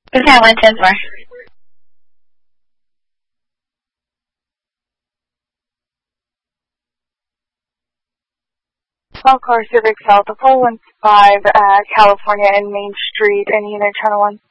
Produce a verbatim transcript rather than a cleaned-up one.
Okay, one ten four. Small car Civic South, four one five, uh, California and Main Street, and Unit Channel one.